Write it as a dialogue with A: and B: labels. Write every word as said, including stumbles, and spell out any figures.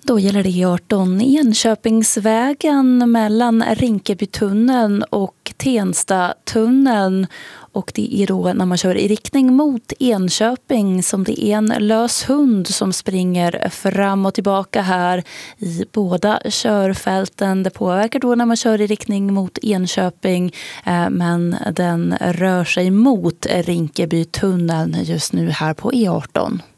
A: Då gäller det E arton Enköpingsvägen mellan Rinkebytunneln och Tenstatunneln. Och det är då när man kör i riktning mot Enköping som det är en lös hund som springer fram och tillbaka här i båda körfälten. Det påverkar då när man kör i riktning mot Enköping, men den rör sig mot Rinkebytunneln just nu här på E arton.